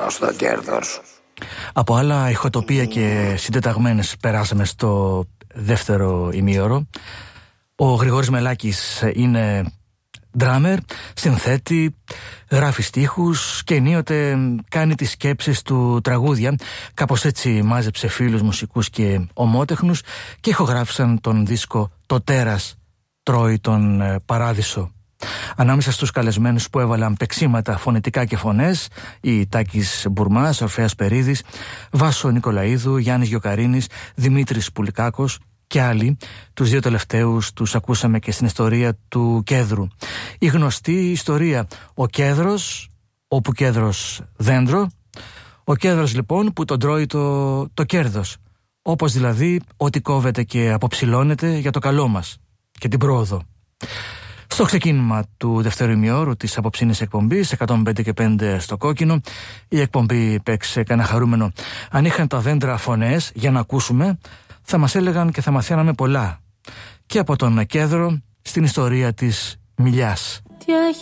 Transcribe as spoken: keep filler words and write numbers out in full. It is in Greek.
κέρδος, το κέρδος. Από άλλα ηχοτοπία και συντεταγμένες περάσαμε στο δεύτερο ημίωρο. Ο Γρηγόρης Μελάκης είναι ντράμερ, συνθέτη, γράφει στίχους και ενίοτε κάνει τις σκέψεις του τραγούδια. Κάπως έτσι μάζεψε φίλους μουσικούς και ομότεχνους και ηχογράφησαν τον δίσκο «Το τέρας τρώει τον παράδεισο». Ανάμεσα στους καλεσμένους που έβαλαν παίξιματα φωνητικά και φωνές, η Τάκης Μπουρμάς, Ορφέας Περίδης, Βάσο Νικολαίδου, Γιάννης Γιοκαρίνης, Δημήτρης Πουλικάκος και άλλοι. Τους δύο τελευταίους τους ακούσαμε και στην ιστορία του Κέδρου. Η γνωστή ιστορία «Ο Κέδρος, όπου Κέδρος δέντρο». Ο Κέδρος λοιπόν που τον τρώει το, το κέρδος. Όπως δηλαδή ό,τι κόβεται και αποψηλώνεται για το καλό μας και την πρόοδο. Στο ξεκίνημα του δευτέρου ημιώρου της απόψινής εκπομπής, εκατόν πέντε και πέντε στο κόκκινο, η εκπομπή παίξε κανένα χαρούμενο. Αν είχαν τα δέντρα φωνές για να ακούσουμε, θα μας έλεγαν και θα μαθαίναμε πολλά. Και από τον Κέδρο στην ιστορία της Μιλιάς. Τι έχει